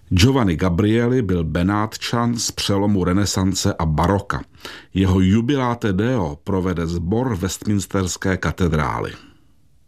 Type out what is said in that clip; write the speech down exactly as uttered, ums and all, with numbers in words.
Giovanni Gabrieli byl Benátčan z přelomu renesance a baroka. Jeho Jubilate Deo provede sbor Westminsterské katedrály.